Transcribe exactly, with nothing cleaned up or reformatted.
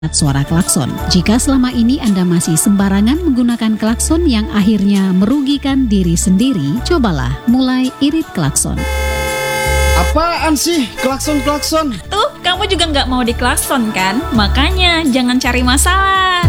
suara klakson. Jika selama ini Anda masih sembarangan menggunakan klakson yang akhirnya merugikan diri sendiri, cobalah mulai irit klakson. Apaan sih klakson-klakson? Tuh, kamu juga nggak mau diklakson kan? Makanya jangan cari masalah.